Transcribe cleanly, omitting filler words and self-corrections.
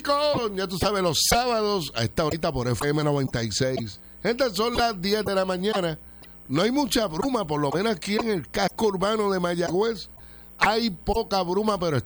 Rico, ya tú sabes, los sábados a esta horita por FM 96. Gente, son las 10 de la mañana. No hay mucha bruma, por lo menos aquí en el casco urbano de Mayagüez. Hay poca bruma, pero